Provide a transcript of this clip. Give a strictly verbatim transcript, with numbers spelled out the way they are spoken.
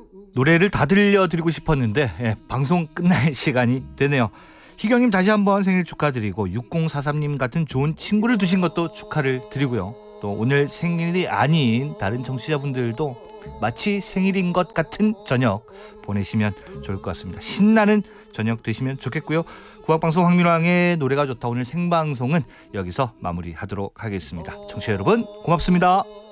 노래를 다 들려드리고 싶었는데 예, 방송 끝날 시간이 되네요. 희경님 다시 한번 생일 축하드리고 육공사삼님 같은 좋은 친구를 두신 것도 축하를 드리고요. 또 오늘 생일이 아닌 다른 청취자분들도 마치 생일인 것 같은 저녁 보내시면 좋을 것 같습니다. 신나는 저녁 되시면 좋겠고요. 국악방송 황민왕의 노래가 좋다 오늘 생방송은 여기서 마무리하도록 하겠습니다. 청취자 여러분 고맙습니다.